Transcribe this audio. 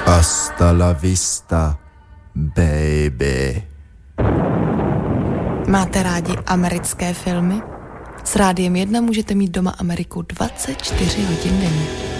Hasta la vista, baby. Máte rádi americké filmy? S Rádiem 1 můžete mít doma Ameriku 24 hodin denně.